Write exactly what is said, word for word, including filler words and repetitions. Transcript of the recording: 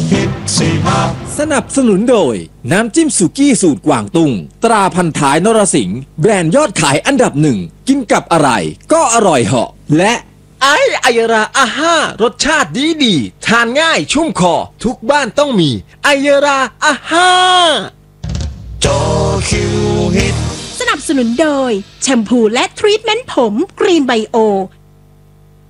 ฮิตซีมาสนับสนุนโดยน้ำจิ้มสุกี้สูตรกวางตุ้งตราพันท้ายนรสิงห์แบรนด์ยอดขายอันดับหนึ่งกินกับอะไรก็อร่อยเหาะและไอไอยราอาห้ารสชาติดีดีทานง่ายชุ่มคอทุกบ้านต้องมีไอยราอาห้าโจคิวฮิตสนับสนุนโดยแชมพูและทรีทเมนต์ผมกรีนไบโอ